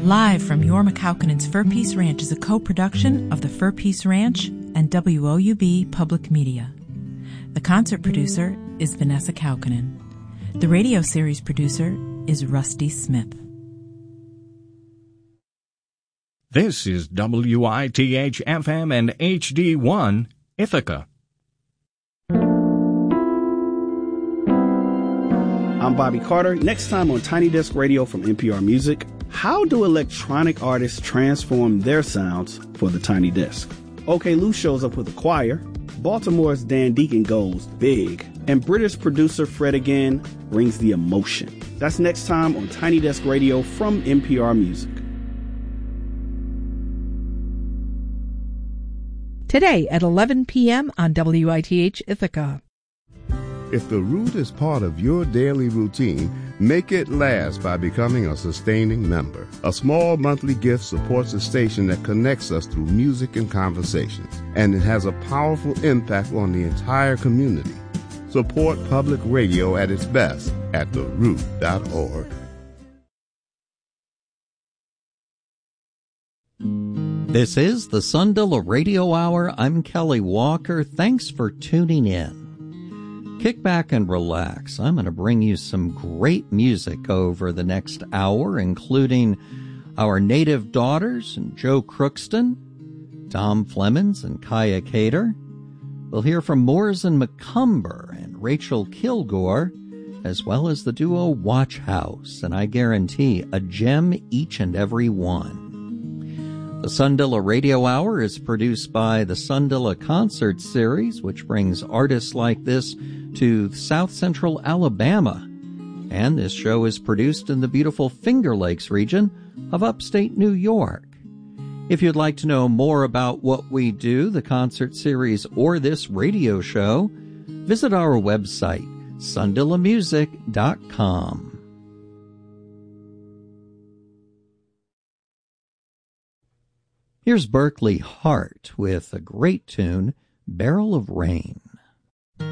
Live from Yorma Kaukonen's Fur Peace Ranch is a co-production of the Fur Peace Ranch and WOUB Public Media. The concert producer is Vanessa Kaukonen. The radio series producer is Rusty Smith. This is WITH-FM and HD1 Ithaca. I'm Bobby Carter. Next time on Tiny Desk Radio from NPR Music, how do electronic artists transform their sounds for the Tiny Desk? OK Lou shows up with a choir, Baltimore's Dan Deacon goes big, and British producer Fred again brings the emotion. That's next time on Tiny Desk Radio from NPR Music. Today at 11 p.m. on WITH Ithaca. If the root is part of your daily routine, make it last by becoming a sustaining member. A small monthly gift supports a station that connects us through music and conversations, and it has a powerful impact on the entire community. Support public radio at its best at theroot.org. This is the Sundilla Radio Hour. I'm Kelly Walker. Thanks for tuning in. Kick back and relax. I'm going to bring you some great music over the next hour, including our Native Daughters and Joe Crookston, Tom Flemons and Kaya Cater. We'll hear from Moores and McCumber and Rachel Kilgore, as well as the duo Watch House, and I guarantee a gem each and every one. The Sundilla Radio Hour is produced by the Sundilla Concert Series, which brings artists like this to South Central Alabama. And this show is produced in the beautiful Finger Lakes region of upstate New York. If you'd like to know more about what we do, the concert series, or this radio show, visit our website, sundillamusic.com. Here's Berkeley Hart with a great tune, Barrel of Rain.